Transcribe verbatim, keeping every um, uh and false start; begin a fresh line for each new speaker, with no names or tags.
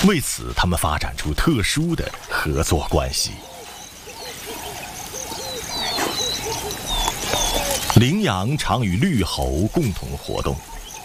为此，他们发展出特殊的合作关系。羚羊常与绿猴共同活动。